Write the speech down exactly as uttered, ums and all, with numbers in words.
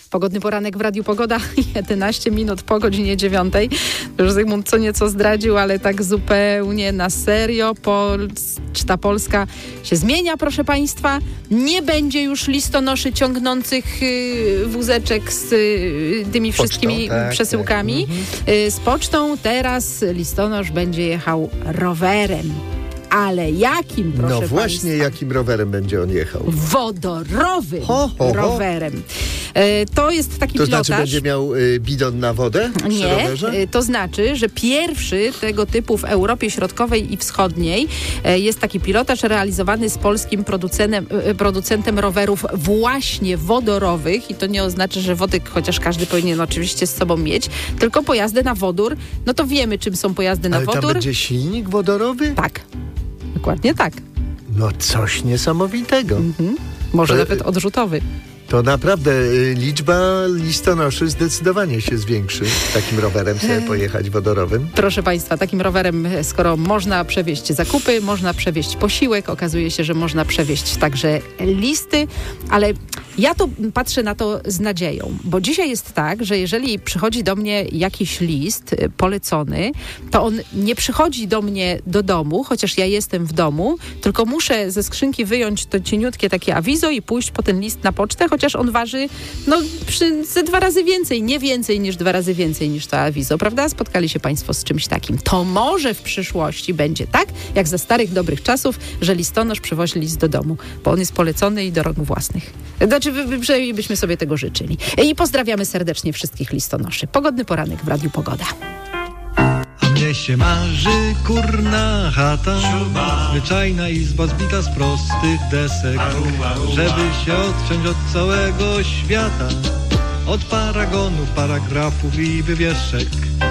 Pogodny poranek w Radiu Pogoda, jedenaście minut po godzinie dziewiątej. Już Zygmunt co nieco zdradził, ale tak zupełnie na serio. Poczta Polska się zmienia, proszę Państwa. Nie będzie już listonoszy ciągnących y, wózeczek z y, tymi Pocztą, wszystkimi tak, przesyłkami. tak. Y, z pocztą teraz listonosz będzie jechał rowerem. Ale jakim, proszę No właśnie, Państwa? jakim rowerem będzie on jechał? Wodorowym Ho, ho, ho. rowerem. E, to jest taki To pilotaż. znaczy będzie miał y, bidon na wodę przy Nie, rowerze? e, to znaczy, że pierwszy tego typu w Europie Środkowej i Wschodniej e, jest taki pilotaż realizowany z polskim producentem, e, producentem rowerów właśnie wodorowych i to nie oznacza, że wodek, chociaż każdy powinien oczywiście z sobą mieć, tylko pojazdy na wodór. No to wiemy, czym są pojazdy na Ale wodór. tam będzie silnik wodorowy? Tak, dokładnie tak. No coś niesamowitego. Mhm. Może To- nawet odrzutowy. To naprawdę y, liczba listonoszy zdecydowanie się zwiększy. Takim rowerem sobie pojechać wodorowym. Proszę Państwa, takim rowerem, skoro można przewieźć zakupy, można przewieźć posiłek, okazuje się, że można przewieźć także listy, ale ja to patrzę na to z nadzieją, bo dzisiaj jest tak, że jeżeli przychodzi do mnie jakiś list y, polecony, to on nie przychodzi do mnie do domu, chociaż ja jestem w domu, tylko muszę ze skrzynki wyjąć to cieniutkie takie awizo i pójść po ten list na pocztę, chociaż on waży no, przy, ze dwa razy więcej, nie więcej niż dwa razy więcej niż to awizo, prawda? Spotkali się Państwo z czymś takim. To może w przyszłości będzie tak, jak za starych dobrych czasów, że listonosz przywozi list do domu, bo on jest polecony i do rąk własnych. Znaczy, przynajmniej byśmy sobie tego życzyli. I pozdrawiamy serdecznie wszystkich listonoszy. Pogodny poranek w Radiu Pogoda. A mnie się marzy kurna chata, zwyczajna izba zbita z prostych desek, żeby się odciąć od całego świata, od paragonów, paragrafów i wywieszek.